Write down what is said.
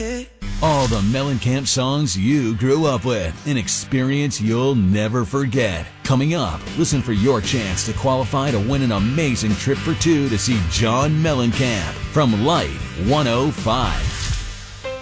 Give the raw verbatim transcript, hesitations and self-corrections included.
All the Mellencamp songs you grew up with. An experience you'll never forget. Coming up, listen for your chance to qualify to win an amazing trip for two to see John Mellencamp from Light one oh five.